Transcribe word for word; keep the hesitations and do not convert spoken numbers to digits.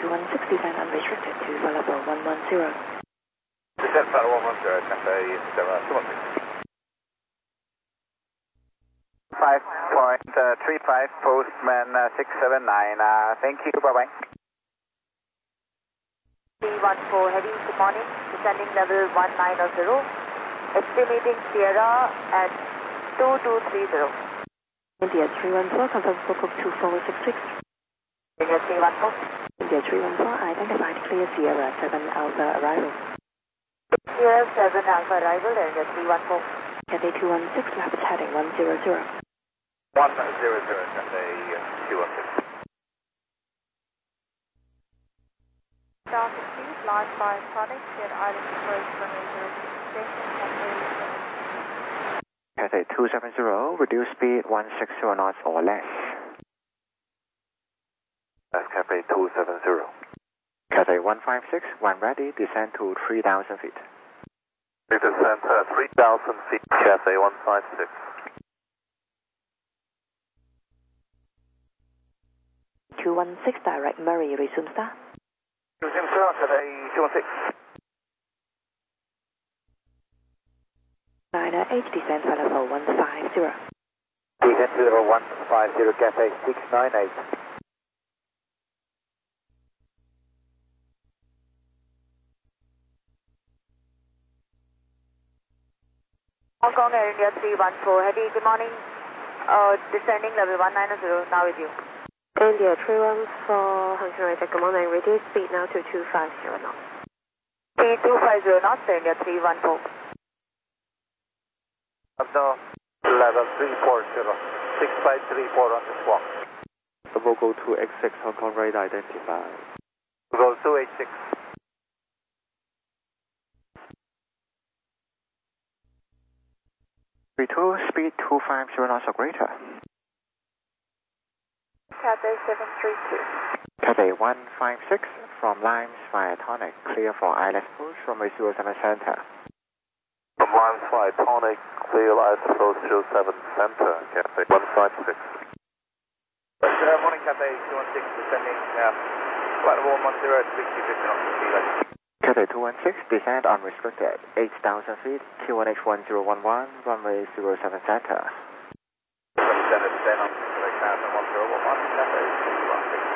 two one six, descend unrestricted to level one one zero. Descent level one one zero, Cathay two one six. five point three five, Postman uh, six seven nine, uh, thank you, bye-bye. three one four heavy, good morning, descending level one nine zero, estimating Sierra at two two three zero. India three one four, confirm Bangkok two four six six. India three one four. India three one four, identified clear Sierra seven Alpha arrival. Sierra seven Alpha arrival, India three one four. Cathay two one six, left heading one zero zero. one zero zero, Cathay two one six. Traffic please, line five Tonic, get island approach from major station, Cathay two seven zero, reduce speed one six zero knots or less. That's Cathay two seven zero. Cathay one five six, when ready, descend to three thousand feet. We descend uh, three thousand feet, Cathay one five six. two one six, direct Murray, resume start. Resume start, Cathay two one six. Niner eight, descend for level one five zero. Descend to level one five zero, Cathay six nine eight. Hong Kong Air India three one four, heavy, good morning, uh, descending level one nine zero, now with you. India three one four, Hong Kong Air, good morning, reduce speed now to two five zero knots. Speed two five zero knots, India three one four. Up now, level three four zero, six five three four on the squawk. Vocal two X six, Hong Kong radar identified. Vocal two eight six. three two, speed two five zero knots or greater. Cathay seven three two. Cathay one five six, from Limes via Tonic, clear for I L S push from a zero seven center. From Limes via Tonic, clear I S O zero seven center, Cathay one five six. Good uh, morning, Cathay two one six, descending uh, flight level one one zero at sixty fifty knots of speed. Cathay two one six, descend unrestricted, eight thousand feet, Q one H one zero one one, runway zero seven center. Descend, descend on